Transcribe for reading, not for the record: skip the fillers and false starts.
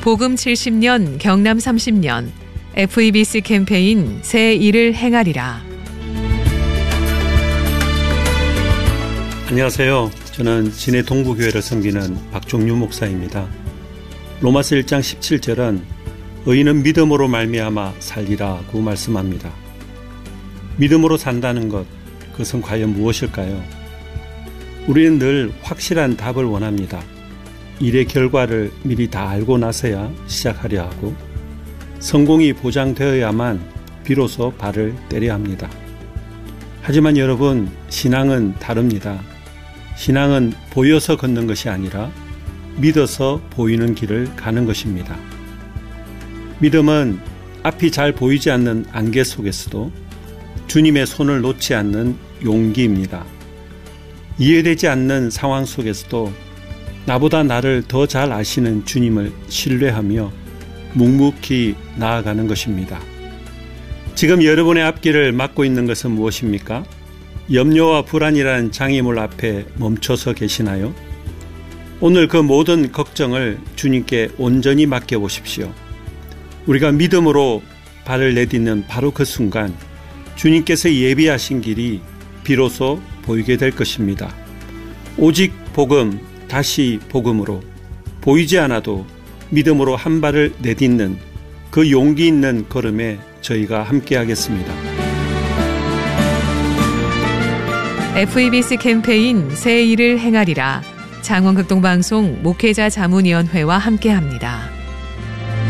복음 70년 경남 30년 FEBC 캠페인 새 일을 행하리라. 안녕하세요. 저는 진해 동부교회를 섬기는 박종유 목사입니다. 로마서 1장 17절은 의인은 믿음으로 말미암아 살리라고 말씀합니다. 믿음으로 산다는 것, 그것은 과연 무엇일까요? 우리는 늘 확실한 답을 원합니다. 일의 결과를 미리 다 알고 나서야 시작하려 하고 성공이 보장되어야만 비로소 발을 떼려 합니다. 하지만 여러분, 신앙은 다릅니다. 신앙은 보여서 걷는 것이 아니라 믿어서 보이는 길을 가는 것입니다. 믿음은 앞이 잘 보이지 않는 안개 속에서도 주님의 손을 놓지 않는 용기입니다. 이해되지 않는 상황 속에서도 나보다 나를 더 잘 아시는 주님을 신뢰하며 묵묵히 나아가는 것입니다. 지금 여러분의 앞길을 막고 있는 것은 무엇입니까? 염려와 불안이라는 장애물 앞에 멈춰서 계시나요? 오늘 그 모든 걱정을 주님께 온전히 맡겨보십시오. 우리가 믿음으로 발을 내딛는 바로 그 순간 주님께서 예비하신 길이 비로소 보이게 될 것입니다. 오직 복음, 다시 복음으로 보이지 않아도 믿음으로 한 발을 내딛는 그 용기 있는 걸음에 저희가 함께 하겠습니다. FEBC 캠페인 새 일을 행하리라. 장원극동방송 목회자 자문위원회와 함께합니다.